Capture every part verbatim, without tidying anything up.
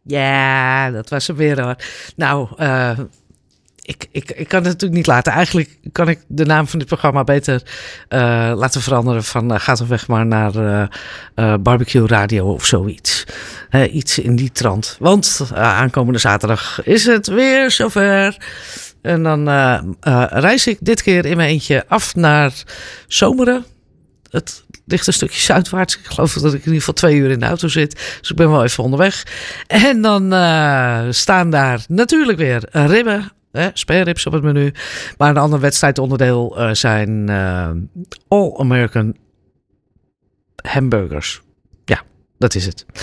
Ja, dat was hem weer hoor. Nou, uh, ik, ik, ik kan het natuurlijk niet laten. Eigenlijk kan ik de naam van dit programma beter uh, laten veranderen van uh, ga toch weg maar naar uh, uh, barbecue radio of zoiets. Uh, iets in die trant. Want uh, aankomende zaterdag is het weer zover. En dan uh, uh, reis ik dit keer in mijn eentje af naar Zomeren. Het ligt een stukje zuidwaarts. Ik geloof dat ik in ieder geval twee uur in de auto zit. Dus ik ben wel even onderweg. En dan uh, staan daar natuurlijk weer ribben. Eh, Spareribs op het menu. Maar een ander wedstrijdonderdeel uh, zijn uh, All American hamburgers. Ja, dat is het.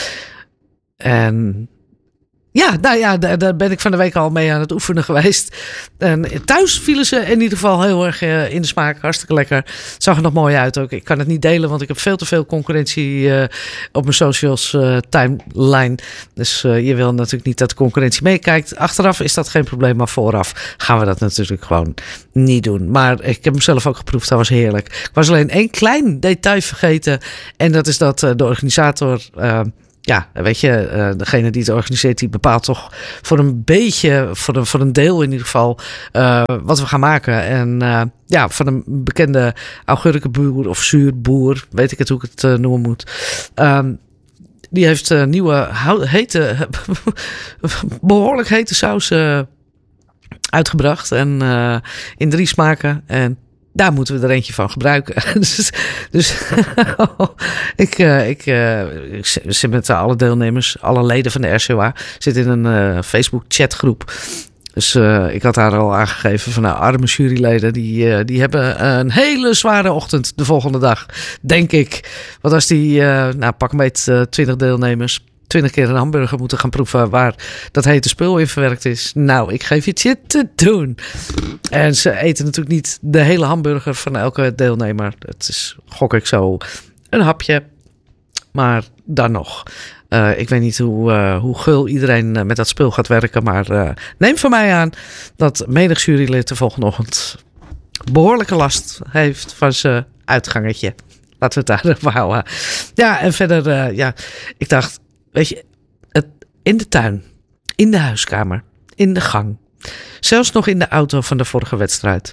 En ja, nou ja, daar, daar ben ik van de week al mee aan het oefenen geweest. En thuis vielen ze in ieder geval heel erg uh, in de smaak. Hartstikke lekker. Het zag er nog mooi uit ook. Ik kan het niet delen, want ik heb veel te veel concurrentie uh, op mijn socials uh, timeline. Dus uh, je wil natuurlijk niet dat de concurrentie meekijkt. Achteraf is dat geen probleem, maar vooraf gaan we dat natuurlijk gewoon niet doen. Maar ik heb hem zelf ook geproefd. Dat was heerlijk. Ik was alleen één klein detail vergeten. En dat is dat uh, de organisator... Uh, Ja, weet je, uh, degene die het organiseert, die bepaalt toch voor een beetje, voor een, voor een deel in ieder geval, uh, wat we gaan maken. En uh, ja, van een bekende augurkenboer of zuurboer, weet ik het hoe ik het uh, noemen moet. Um, die heeft uh, nieuwe, hete, behoorlijk hete saus uh, uitgebracht. En uh, in drie smaken. En daar moeten we er eentje van gebruiken. dus dus ik, uh, ik, uh, ik zit met alle deelnemers, alle leden van de R C O A, zit in een uh, Facebook chatgroep. Dus uh, ik had daar al aangegeven van nou, arme juryleden, die, uh, die hebben een hele zware ochtend de volgende dag, denk ik. Want als die, uh, nou pak een beetje uh, twintig deelnemers, twintig keer een hamburger moeten gaan proeven waar dat hete spul in verwerkt is. Nou, ik geef je het je te doen. En ze eten natuurlijk niet de hele hamburger van elke deelnemer. Het is, gok ik zo, een hapje. Maar dan nog. Uh, ik weet niet hoe, uh, hoe gul iedereen uh, met dat spul gaat werken. Maar uh, neem van mij aan dat menig jurylid de volgende ochtend behoorlijke last heeft van zijn uitgangetje. Laten we het daarop houden. Ja, en verder, uh, ja, ik dacht, weet je, het, in de tuin, in de huiskamer, in de gang, zelfs nog in de auto van de vorige wedstrijd.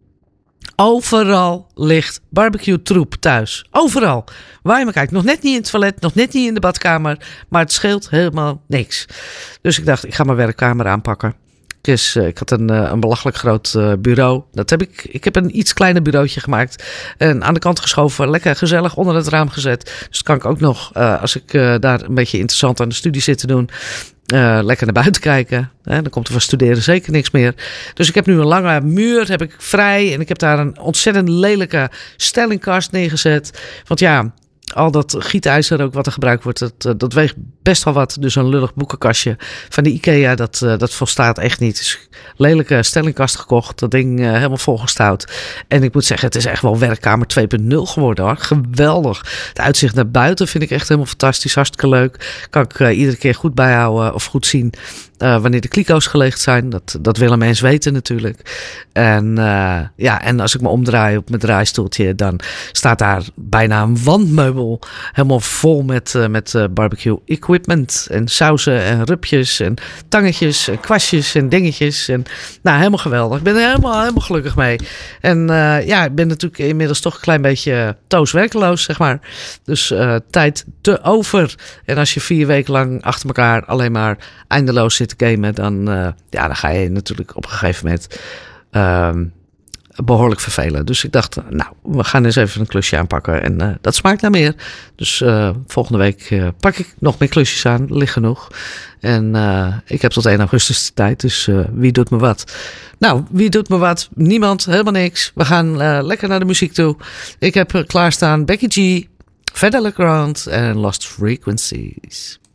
Overal ligt barbecue troep thuis. Overal. Waar je maar kijkt. Nog net niet in het toilet, nog net niet in de badkamer, maar het scheelt helemaal niks. Dus ik dacht, ik ga mijn werkkamer aanpakken. Dus uh, ik had een, uh, een belachelijk groot uh, bureau. Dat heb ik. Ik heb een iets kleiner bureautje gemaakt. En aan de kant geschoven. Lekker gezellig onder het raam gezet. Dus dat kan ik ook nog, uh, als ik uh, daar een beetje interessant aan de studie zit te doen, Uh, lekker naar buiten kijken. Hè? Dan komt er van studeren zeker niks meer. Dus ik heb nu een lange muur, heb ik vrij. En ik heb daar een ontzettend lelijke stellingkast neergezet. Want ja, al dat gietijzer ook wat er gebruikt wordt, dat, dat weegt best wel wat. Dus een lullig boekenkastje van de IKEA, dat, dat volstaat echt niet. Dus lelijke stellingkast gekocht, dat ding uh, helemaal volgestouwd. En ik moet zeggen, het is echt wel werkkamer twee punt nul geworden hoor. Geweldig. Het uitzicht naar buiten vind ik echt helemaal fantastisch, hartstikke leuk. Kan ik uh, iedere keer goed bijhouden of goed zien uh, wanneer de kliko's geleegd zijn. Dat, dat willen mensen weten natuurlijk. En uh, ja, en als ik me omdraai op mijn draaistoeltje, dan staat daar bijna een wandmeubel helemaal vol met, uh, met uh, barbecue equipment en sauzen en rupjes en tangetjes en kwastjes en dingetjes. En nou, helemaal geweldig. Ik ben er helemaal, helemaal gelukkig mee. En uh, ja, ik ben natuurlijk inmiddels toch een klein beetje tooswerkeloos, zeg maar. Dus uh, tijd te over. En als je vier weken lang achter elkaar alleen maar eindeloos zit te gamen, dan, uh, ja, dan ga je natuurlijk op een gegeven moment Uh, behoorlijk vervelen. Dus ik dacht, nou, we gaan eens even een klusje aanpakken. En uh, dat smaakt naar meer. Dus uh, volgende week uh, pak ik nog meer klusjes aan. Ligt genoeg. En uh, ik heb tot één augustus de tijd. Dus uh, wie doet me wat? Nou, wie doet me wat? Niemand, helemaal niks. We gaan uh, lekker naar de muziek toe. Ik heb uh, klaarstaan Becky G, Fedde Le Grand en Lost Frequencies.